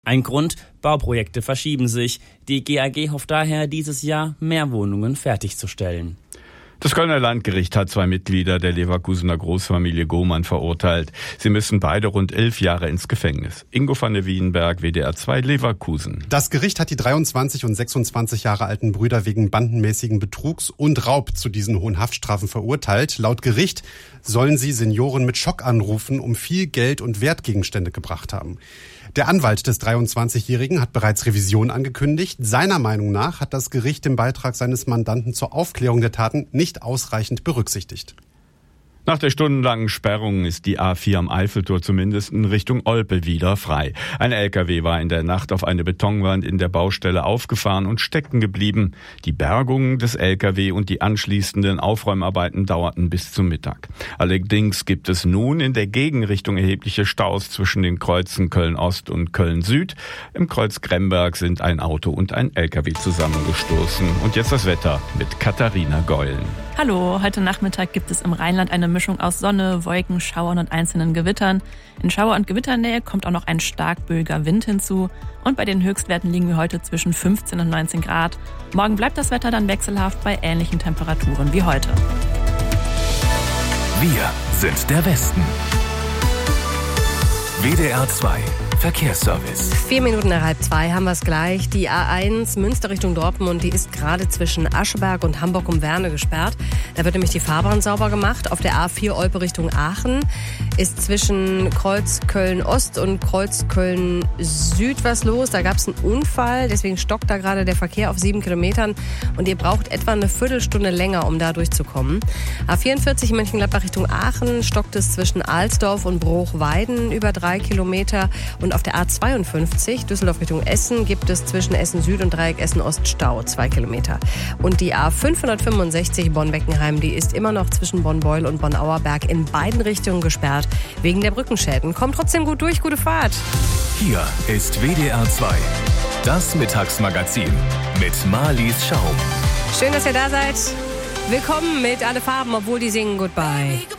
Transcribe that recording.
Ein Grund, Bauprojekte verschieben sich. Die GAG hofft daher, dieses Jahr mehr Wohnungen fertigzustellen. Das Kölner Landgericht hat 2 Mitglieder der Leverkusener Großfamilie Gohmann verurteilt. Sie müssen beide rund 11 Jahre ins Gefängnis. Ingo van der Wienberg, WDR 2 Leverkusen. Das Gericht hat die 23 und 26 Jahre alten Brüder wegen bandenmäßigen Betrugs und Raub zu diesen hohen Haftstrafen verurteilt. Laut Gericht sollen sie Senioren mit Schockanrufen um viel Geld und Wertgegenstände gebracht haben. Der Anwalt des 23-Jährigen hat bereits Revision angekündigt. Seiner Meinung nach hat das Gericht den Beitrag seines Mandanten zur Aufklärung der Taten nicht ausreichend berücksichtigt. Nach der stundenlangen Sperrung ist die A4 am Eiffeltor zumindest in Richtung Olpe wieder frei. Ein LKW war in der Nacht auf eine Betonwand in der Baustelle aufgefahren und stecken geblieben. Die Bergung des LKW und die anschließenden Aufräumarbeiten dauerten bis zum Mittag. Allerdings gibt es nun in der Gegenrichtung erhebliche Staus zwischen den Kreuzen Köln-Ost und Köln-Süd. Im Kreuz Gremberg sind ein Auto und ein LKW zusammengestoßen. Und jetzt das Wetter mit Katharina Geulen. Hallo, heute Nachmittag gibt es im Rheinland eine Mischung aus Sonne, Wolken, Schauern und einzelnen Gewittern. In Schauer- und Gewitternähe kommt auch noch ein stark böiger Wind hinzu. Und bei den Höchstwerten liegen wir heute zwischen 15 und 19 Grad. Morgen bleibt das Wetter dann wechselhaft bei ähnlichen Temperaturen wie heute. Wir sind der Westen. WDR 2 Verkehrsservice. 4 Minuten nach 1:30 haben wir es gleich. Die A1 Münster Richtung Dortmund, die ist gerade zwischen Ascheberg und Hamburg um Werne gesperrt. Da wird nämlich die Fahrbahn sauber gemacht. Auf der A4 Olpe Richtung Aachen ist zwischen Kreuz Köln-Ost und Kreuz Köln-Süd was los. Da gab es einen Unfall, deswegen stockt da gerade der Verkehr auf 7 Kilometern. Und ihr braucht etwa eine Viertelstunde länger, um da durchzukommen. A44 Mönchengladbach Richtung Aachen stockt es zwischen Alsdorf und Bruchweiden über 3 Kilometer. Und auf der A52 Düsseldorf Richtung Essen gibt es zwischen Essen Süd und Dreieck Essen Ost Stau, 2 Kilometer. Und die A565 Bonn-Beckenheim, die ist immer noch zwischen Bonn-Beul und Bonn-Auerberg in beiden Richtungen gesperrt, wegen der Brückenschäden. Kommt trotzdem gut durch, gute Fahrt. Hier ist WDR 2, das Mittagsmagazin mit Marlies Schaum. Schön, dass ihr da seid. Willkommen mit Alle Farben, obwohl die singen Goodbye.